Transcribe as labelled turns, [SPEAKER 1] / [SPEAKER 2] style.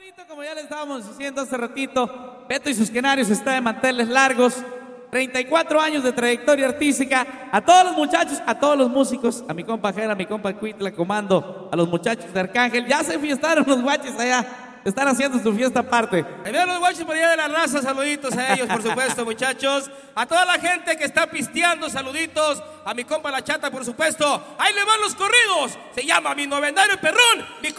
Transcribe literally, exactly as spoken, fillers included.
[SPEAKER 1] Como ya les estábamos diciendo hace ratito, Beto y sus Canarios está de manteles largos, treinta y cuatro años de trayectoria artística. A todos los muchachos, a todos los músicos, a mi compa Jera, a mi compa Cuitla Comando, a los muchachos de Arcángel, ya se fiestaron los guaches allá, están haciendo su fiesta aparte.
[SPEAKER 2] Ahí vean los guachos por allá de la raza, saluditos a ellos, por supuesto, muchachos. A toda la gente que está pisteando, saluditos. A mi compa La Chata, por supuesto. Ahí le van los corridos. Se llama Mi Novenario Perrón. Mi